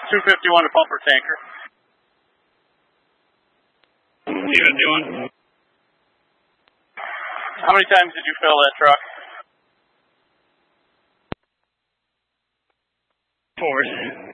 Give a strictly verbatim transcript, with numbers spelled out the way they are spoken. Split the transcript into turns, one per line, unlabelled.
two fifty-one to pumper tanker.
Leave it doing.
How many times did you fill that truck?
Four.